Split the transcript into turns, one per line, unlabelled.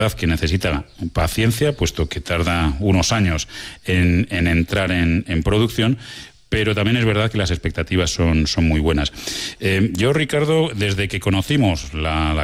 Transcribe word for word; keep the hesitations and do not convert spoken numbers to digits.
que necesita paciencia, puesto que tarda unos años en, en entrar en, en producción, pero también es verdad que las expectativas son, son muy buenas. Eh, yo, Ricardo, desde que conocimos la, la